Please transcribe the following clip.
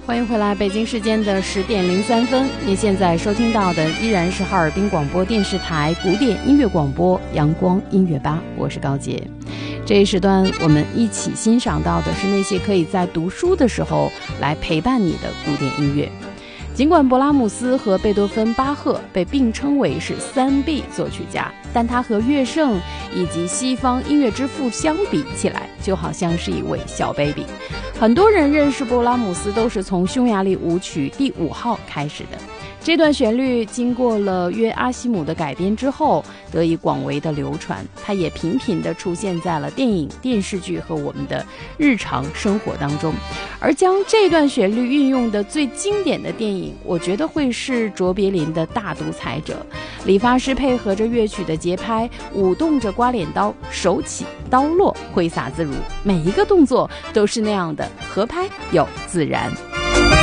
欢迎回来，北京时间的10:03，您现在收听到的依然是哈尔滨广播电视台古典音乐广播阳光音乐吧，我是高洁。这一时段我们一起欣赏到的是那些可以在读书的时候来陪伴你的古典音乐。尽管勃拉姆斯和贝多芬、巴赫被并称为是3B 作曲家，但他和乐圣以及西方音乐之父相比起来，就好像是一位小 baby。很多人认识勃拉姆斯都是从匈牙利舞曲第5号开始的。这段旋律经过了约阿希姆的改编之后，得以广为的流传，它也频频地出现在了电影、电视剧和我们的日常生活当中。而将这段旋律运用的最经典的电影，我觉得会是卓别林的《大独裁者》。理发师配合着乐曲的节拍，舞动着刮脸刀，手起刀落，挥洒自如，每一个动作都是那样的合拍又自然。